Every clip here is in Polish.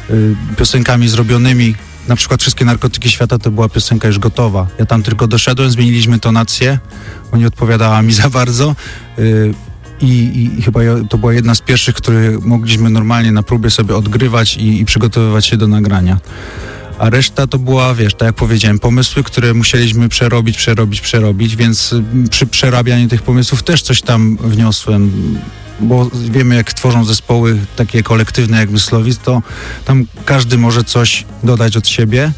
piosenkami zrobionymi. Na przykład Wszystkie narkotyki świata to była piosenka już gotowa. Ja tam tylko doszedłem, zmieniliśmy tonację, bo nie odpowiadała mi za bardzo. I chyba to była jedna z pierwszych, które mogliśmy normalnie na próbie sobie odgrywać i przygotowywać się do nagrania. A reszta to była, wiesz, tak jak powiedziałem, pomysły, które musieliśmy przerobić, więc przy przerabianiu tych pomysłów też coś tam wniosłem. Bo wiemy, jak tworzą zespoły takie kolektywne jak Myslowic, to tam każdy może coś dodać od siebie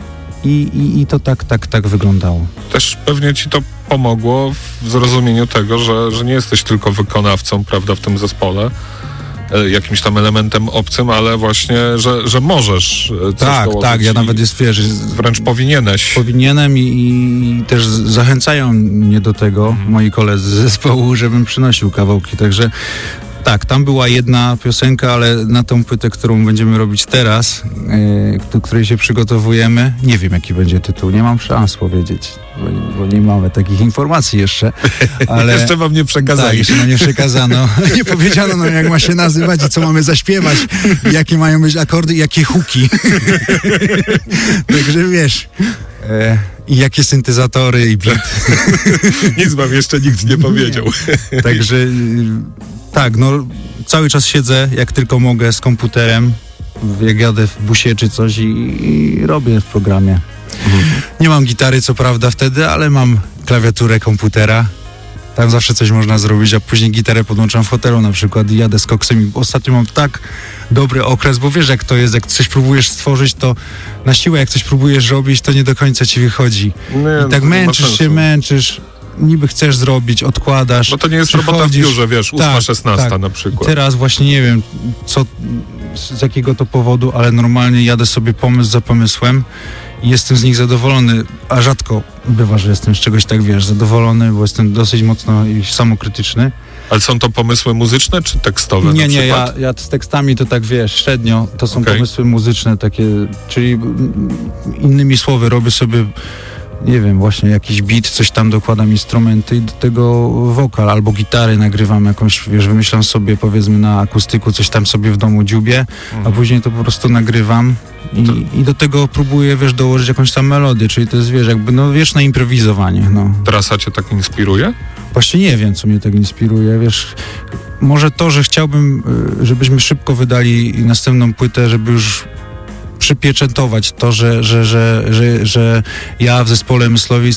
i to tak wyglądało. Też pewnie ci to pomogło w zrozumieniu tego, że nie jesteś tylko wykonawcą, prawda, w tym zespole, jakimś tam elementem obcym, ale właśnie, że możesz coś dołożyć. Tak, ja nawet jest, wiesz... Wręcz powinieneś. Powinienem i też zachęcają mnie do tego, moi koledzy z zespołu, żebym przynosił kawałki, także tak, tam była jedna piosenka, ale na tą płytę, którą będziemy robić teraz, do której się przygotowujemy, nie wiem, jaki będzie tytuł, nie mam szans powiedzieć, bo nie mamy takich informacji jeszcze, ale... Jeszcze wam nie przekazali. Tak, jeszcze nam nie przekazano. Nie powiedziano nam, jak ma się nazywać i co mamy zaśpiewać, jakie mają być akordy i jakie hooki. Także wiesz... I jakie syntezatory i beat. Nic wam jeszcze nikt nie powiedział. Także tak, no cały czas siedzę jak tylko mogę z komputerem, jak jadę w busie czy coś i robię w programie. Nie mam gitary co prawda wtedy, ale mam klawiaturę komputera. Tam zawsze coś można zrobić, a później gitarę podłączam w hotelu na przykład i jadę z koksem. Ostatnio mam tak dobry okres, bo wiesz jak to jest, jak coś próbujesz stworzyć, to na siłę jak coś próbujesz robić, to nie do końca ci wychodzi. I tak męczysz, niby chcesz zrobić, odkładasz. Bo to nie jest robota w biurze, wiesz, 8-16 na przykład. Teraz właśnie nie wiem, z jakiego to powodu, ale normalnie jadę sobie pomysł za pomysłem i jestem z nich zadowolony, a rzadko bywa, że jestem z czegoś tak, wiesz, zadowolony, bo jestem dosyć mocno samokrytyczny. Ale są to pomysły muzyczne czy tekstowe? Nie, ja z tekstami to tak, wiesz, średnio, to są pomysły muzyczne takie, czyli innymi słowy robię sobie, nie wiem, właśnie jakiś beat, coś tam dokładam instrumenty i do tego wokal albo gitary nagrywam jakąś, wiesz, wymyślam sobie powiedzmy na akustyku, coś tam sobie w domu dziubię, a później to po prostu nagrywam i do tego próbuję, wiesz, dołożyć jakąś tam melodię, czyli to jest, wiesz, jakby, no, wieczne improwizowanie, no. Trasa cię tak inspiruje? Właśnie nie wiem, co mnie tak inspiruje, wiesz, może to, że chciałbym, żebyśmy szybko wydali następną płytę, żeby już przypieczętować to, że ja w zespole Myslowic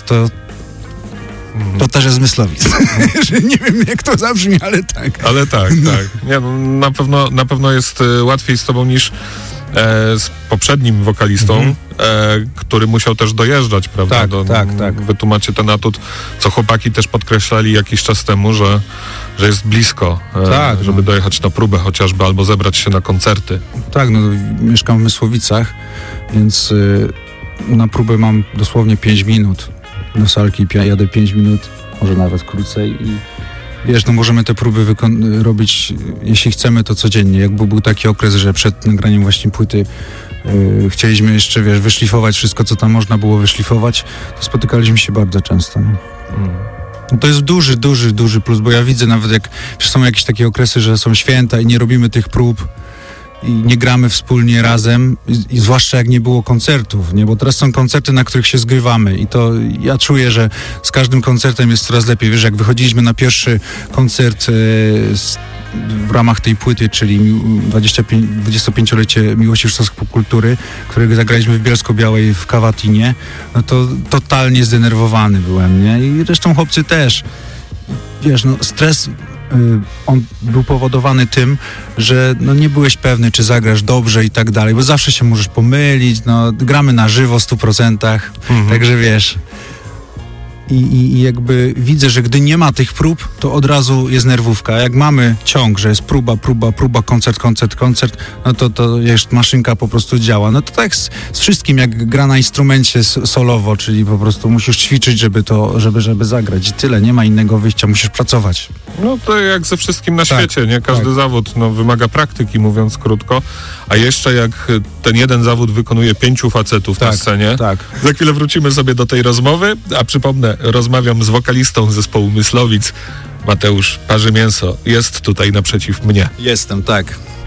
to też jest Myslowic. Nie wiem, jak to zabrzmi, ale tak. Ale tak. Nie, no, na pewno jest łatwiej z tobą niż z poprzednim wokalistą, który musiał też dojeżdżać, prawda? Tak. Wy tu macie ten atut, co chłopaki też podkreślali jakiś czas temu, że jest blisko, żeby dojechać na próbę chociażby, albo zebrać się na koncerty. Tak, no mieszkam w Mysłowicach, więc na próbę mam dosłownie 5 minut. Do salki jadę 5 minut, może nawet krócej i wiesz, no możemy te próby robić, jeśli chcemy, to codziennie. Jakby był taki okres, że przed nagraniem właśnie płyty chcieliśmy jeszcze, wiesz, wyszlifować wszystko, co tam można było wyszlifować, to spotykaliśmy się bardzo często. No to jest duży plus, bo ja widzę nawet, jak są jakieś takie okresy, że są święta i nie robimy tych prób i nie gramy wspólnie razem i zwłaszcza jak nie było koncertów, nie? Bo teraz są koncerty, na których się zgrywamy i to ja czuję, że z każdym koncertem jest coraz lepiej. Wiesz, jak wychodziliśmy na pierwszy koncert w ramach tej płyty, czyli 25-lecie Miłości Sztucznej Popkultury, którego zagraliśmy w Bielsko-Białej w Kawatinie, no to totalnie zdenerwowany byłem, nie? I zresztą chłopcy też. Wiesz, no stres on był powodowany tym, że no nie byłeś pewny, czy zagrasz dobrze i tak dalej, bo zawsze się możesz pomylić, no gramy na żywo w 100%, także wiesz. I jakby widzę, że gdy nie ma tych prób, to od razu jest nerwówka. Jak mamy ciąg, że jest próba, koncert, no to już maszynka po prostu działa. No to tak z wszystkim, jak gra na instrumencie solowo, czyli po prostu musisz ćwiczyć, żeby zagrać. I tyle, nie ma innego wyjścia, musisz pracować. No to jak ze wszystkim na świecie, nie? Każdy zawód wymaga praktyki, mówiąc krótko. A jeszcze jak ten jeden zawód wykonuje 5 facetów na scenie. Za chwilę wrócimy sobie do tej rozmowy, a przypomnę, rozmawiam z wokalistą zespołu Myslowic. Mateusz Parzymięso jest tutaj naprzeciw mnie. Jestem, tak.